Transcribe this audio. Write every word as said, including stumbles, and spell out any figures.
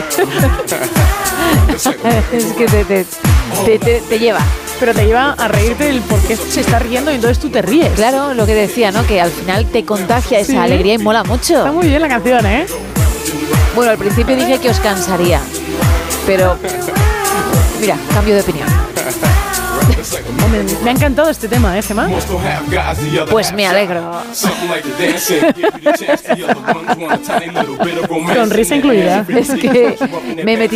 Es que te, te, te, te, te lleva. Pero te lleva a reírte del por qué se está riendo y entonces tú te ríes. Claro, lo que decía, ¿no? Que al final te contagia esa sí. alegría y mola mucho. Está muy bien la canción, ¿eh? Bueno, al principio dije que os cansaría, pero mira, cambio de opinión. Me, me ha encantado este tema, ¿eh, Gemma? Pues me alegro. Con risa incluida. Es que me he metido